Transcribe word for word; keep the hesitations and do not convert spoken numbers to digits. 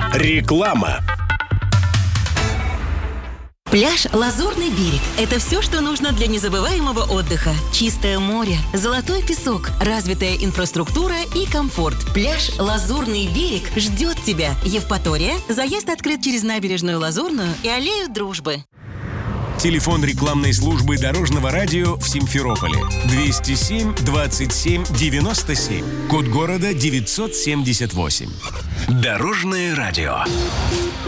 Реклама. Пляж «Лазурный берег» – это все, что нужно для незабываемого отдыха. Чистое море, золотой песок, развитая инфраструктура и комфорт. Пляж «Лазурный берег» ждет тебя. Евпатория. Заезд открыт через набережную Лазурную и аллею Дружбы. Телефон рекламной службы Дорожного радио в Симферополе. двести семь двадцать семь девяносто семь. Код города девятьсот семьдесят восемь. Дорожное радио.